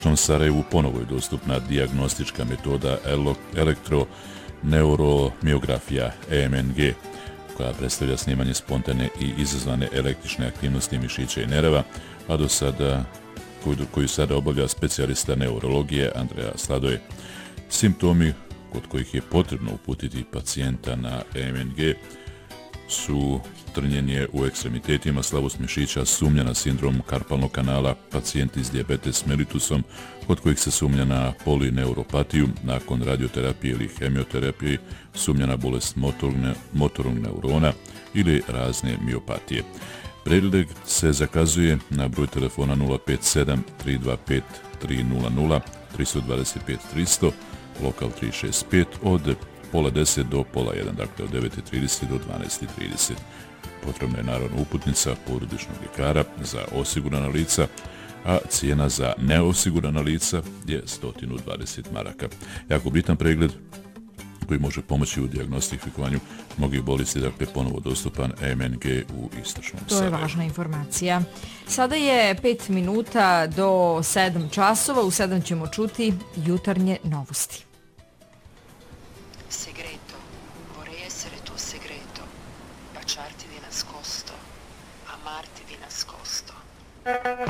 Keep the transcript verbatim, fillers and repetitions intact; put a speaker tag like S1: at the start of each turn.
S1: U Sarajevu ponovo je dostupna dijagnostička metoda elektroneuromiografija E M N G, koja predstavlja snimanje spontane i izazvane električne aktivnosti mišića i nerava, a do sada, koju, koju sada obavlja specijalista neurologije Andreja Sladoj. Simptomi kod kojih je potrebno uputiti pacijenta na E M N G su trnjenje u ekstremitetima, slabost mišića, sumnja na sindrom karpalnog kanala, pacijenti s dijabetes mellitusom kod kojih se sumnja na polineuropatiju nakon radioterapije ili hemioterapije, sumnja na bolest motorne, motornog neurona ili razne miopatije. Pregled se zakazuje na broj telefona nula pet sedam tri dva pet tri nula nula tri dva pet tri nula nula, lokal tri šest pet od pola deset do pola jedan, dakle od devet i trideset do dvanaest i trideset. Potrebna je naravno uputnica porodičnog ljekara za osigurana lica, a cijena za neosigurana lica je sto dvadeset maraka. Jako bitan pregled koji može pomoći u dijagnostifikovanju mnogih bolesti, dakle ponovo dostupan E M N G u istočnom Sarajevu.
S2: To je važna informacija. Sada je pet minuta do sedam časova, u sedam ćemo čuti jutarnje novosti.
S3: Segreto, vorrei essere tuo segreto, baciarti di nascosto, amarti di nascosto.